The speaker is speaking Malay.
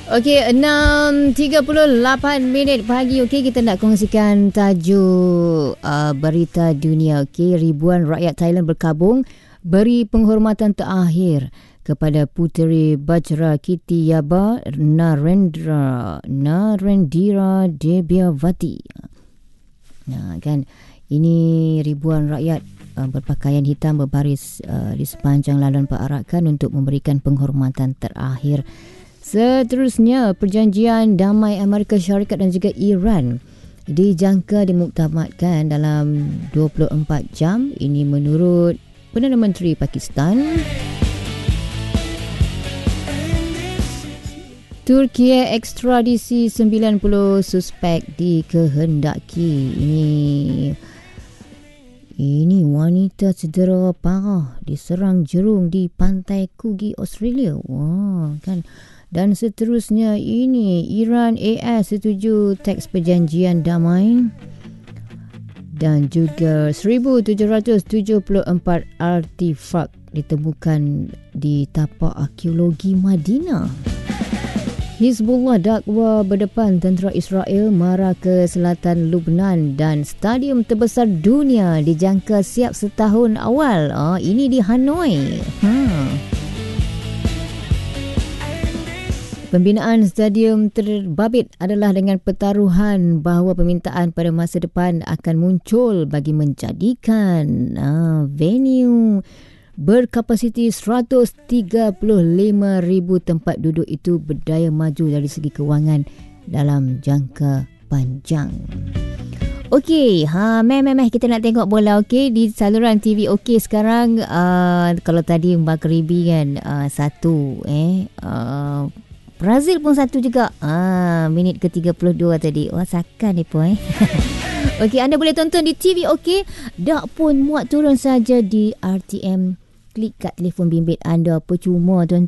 Okey, 6.38 minit pagi. Okey, kita nak kongsikan tajuk berita dunia. Okey, ribuan rakyat Thailand berkabung beri penghormatan terakhir kepada Puteri Bajra Kitiyaba Narendra Debyavati. Nah, kan, ini ribuan rakyat berpakaian hitam berbaris di sepanjang laluan perarakan untuk memberikan penghormatan terakhir. Seterusnya, perjanjian damai Amerika Syarikat dan juga Iran dijangka dimuktamadkan dalam 24 jam. Ini menurut Perdana Menteri Pakistan. Turki ekstradisi 90 suspek dikehendaki. Ini wanita cedera parah diserang jerung di pantai Coogee, Australia. Wah, kan. Dan seterusnya, ini Iran AS setuju teks perjanjian damai. Dan juga 1774 artifak ditemukan di tapak arkeologi Madinah. Hizbullah dakwa berdepan tentera Israel mara ke selatan Lubnan dan stadium terbesar dunia dijangka siap setahun awal. Ini di Hanoi. Pembinaan stadium terbabit adalah dengan pertaruhan bahawa permintaan pada masa depan akan muncul bagi menjadikan venue berkapasiti 135,000 tempat duduk itu berdaya maju dari segi kewangan dalam jangka panjang. Okey, meh kita nak tengok bola. Okey, di saluran TV okey sekarang. Kalau tadi Maghribi kan Brazil pun satu juga. Minit ke-32 tadi. Wah, sakan ni pun Okey, anda boleh tonton di TV okey. Dak pun muat turun saja di RTM. Klik kat telefon bimbit anda percuma tuan-tuan.